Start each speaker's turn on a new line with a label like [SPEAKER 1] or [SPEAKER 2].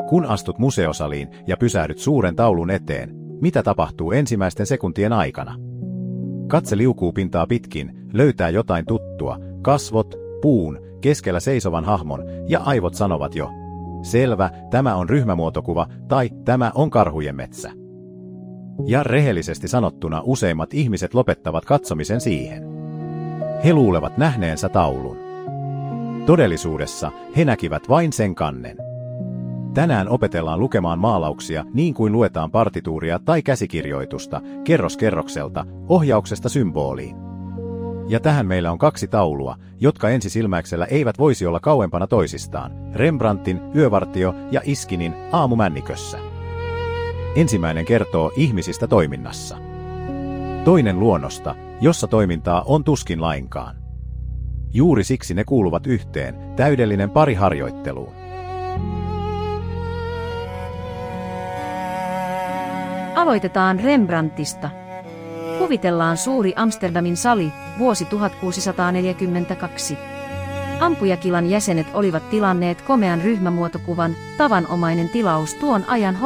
[SPEAKER 1] Kun astut museosaliin ja pysähdyt suuren taulun eteen, mitä tapahtuu ensimmäisten sekuntien aikana? Katse liukuu pintaa pitkin, löytää jotain tuttua, kasvot, puun, keskellä seisovan hahmon ja aivot sanovat jo: selvä, tämä on ryhmämuotokuva tai tämä on karhujen metsä. Ja rehellisesti sanottuna useimmat ihmiset lopettavat katsomisen siihen. He luulevat nähneensä taulun. Todellisuudessa he näkivät vain sen kannen. Tänään opetellaan lukemaan maalauksia niin kuin luetaan partituuria tai käsikirjoitusta, kerros kerrokselta, ohjauksesta symboliin. Ja tähän meillä on 2 taulua, jotka ensisilmäyksellä eivät voisi olla kauempana toisistaan, Rembrandtin Yövartio ja Iskinin Aamu männikössä. Ensimmäinen kertoo ihmisistä toiminnassa. Toinen luonnosta, jossa toimintaa on tuskin lainkaan. Juuri siksi ne kuuluvat yhteen, täydellinen pari harjoitteluun.
[SPEAKER 2] Aloitetaan Rembrandtista. Kuvitellaan suuri Amsterdamin sali, vuosi 1642. Ampujakilan jäsenet olivat tilanneet komean ryhmämuotokuvan, tavanomainen tilaus tuon ajan